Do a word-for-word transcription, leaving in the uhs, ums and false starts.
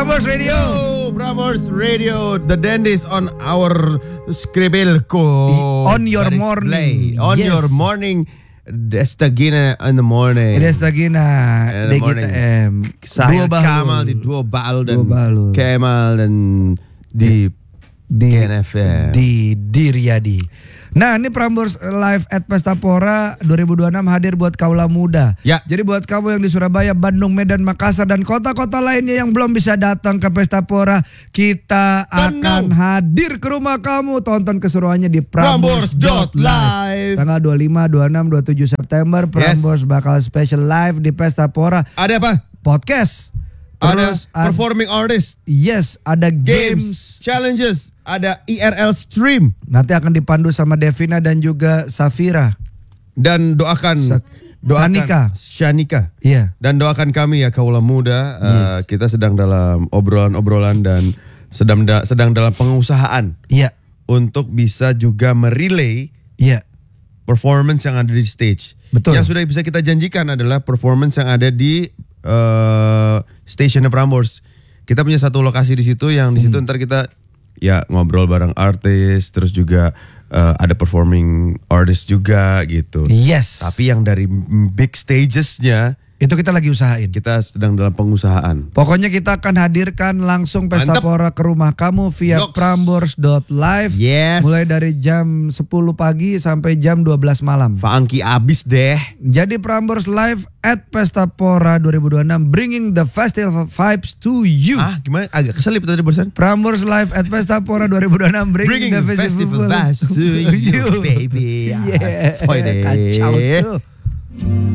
Prambors Radio. Prambors Radio. The dentist on our Scribelco. On your morning. On yes. your morning. Destagina in the morning. Destagina D G T M. Sahil Kamal di Dua Balul dan Balul. Kemal dan di di K N F M. di Diryadi. Nah, ini Prambors Live at Pestapora dua ribu dua puluh enam hadir buat kaula muda. Ya. Jadi buat kamu yang di Surabaya, Bandung, Medan, Makassar dan kota-kota lainnya yang belum bisa datang ke Pestapora, kita Tenang. akan hadir ke rumah kamu. Tonton keseruannya di Prambors Prambors dot dot live. live. Tanggal dua puluh lima, dua puluh enam, dua puluh tujuh September Prambors Yes. bakal special live di Pestapora. Ada apa? Podcast. Terus Ada performing artist. Yes, ada Games, games. challenges, ada I R L stream. Nanti akan dipandu sama Devina dan juga Safira. Dan doakan Sa- doakan Shanika. Shanika. Iya. Dan doakan kami ya kaula muda. uh, Yes. Kita sedang dalam obrolan-obrolan dan sedang da- sedang dalam pengusahaan Iya. untuk bisa juga merelay Iya. performance yang ada di stage. Betul. Yang sudah bisa kita janjikan adalah performance yang ada di uh, stationnya Prambors. Kita punya satu lokasi di situ yang di situ Hmm. ntar kita ya ngobrol bareng artis, terus juga uh, ada performing artist juga gitu. Yes. Tapi yang dari big stagesnya Itu kita lagi usahain. kita sedang dalam pengusahaan. Pokoknya kita akan hadirkan langsung Pestapora ke rumah kamu via Yoks. Prambors dot live. Yes. Mulai dari jam sepuluh pagi sampai jam dua belas malam. Fangki abis deh. Jadi Prambors Live at Pestapora dua ribu dua puluh enam bringing the festival vibes to you. Ah gimana? Agak keselip tadi barusan. Prambors Live at Pestapora dua ribu dua puluh enam bringing, Bringing the festival festival vibes to you, baby. Yeah. Asoy deh. Kacau tuh.